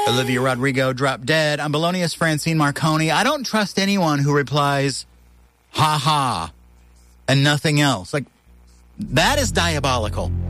Olivia Rodrigo dropped dead. I'm Bologna's Francine Marconi. I don't trust anyone who replies, ha ha, and nothing else. Like, that is diabolical.